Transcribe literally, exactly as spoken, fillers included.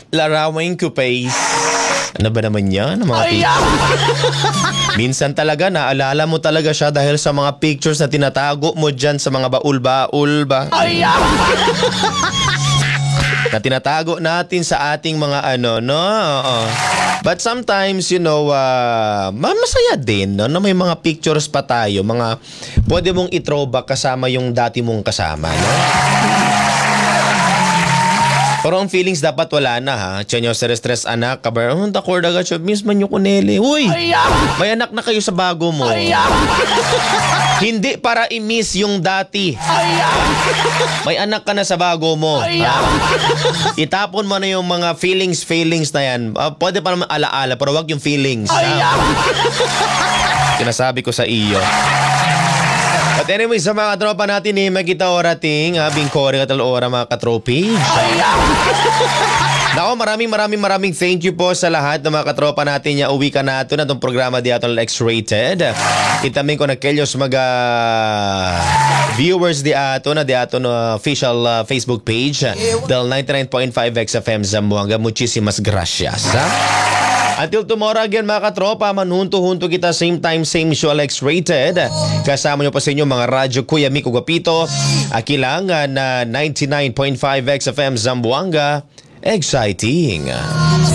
larawing kupay. Ano ba naman yan? Mga minsan talaga naalala mo talaga siya dahil sa mga pictures na tinatago mo dyan sa mga baul-baul ba? Na tinatago natin sa ating mga ano, no? Oo. But sometimes, you know, uh, masaya din, no? Na may mga pictures pa tayo, mga pwede mong i-throwback kasama yung dati mong kasama, no? Pero ang feelings dapat wala na, ha? Tiyan nyo, stress anak, kabar, oh, takor daga siya, miss man yung kuneli. Uy, may anak na kayo sa bago mo. Hindi para i-miss yung dati. May anak ka na sa bago mo. Itapon mo na yung mga feelings, feelings na yan. Uh, pwede pa naman alaala, pero wag yung feelings. Sinasabi ko sa iyo. But anyway, sa mga tropa natin eh, magkita orating, ha, bingkore katal ora mga katropage. Nako, maraming maraming maraming thank you po sa lahat ng mga katropa natin niya. Uwi ka nato na itong programa di atong X-Rated. Itamin ko na kelyos mga viewers di ato na di ato na official uh, Facebook page del ninety-nine point five X F M Zamboanga. Muchísimas gracias. Ha? Until tomorrow again mga katropa, manhunto-hunto kita same time, same show X-Rated. Kasama nyo pa sa inyo mga radyo Kuya Miko Gapito. Akilangan na ninety-nine point five X F M Zamboanga. Exciting.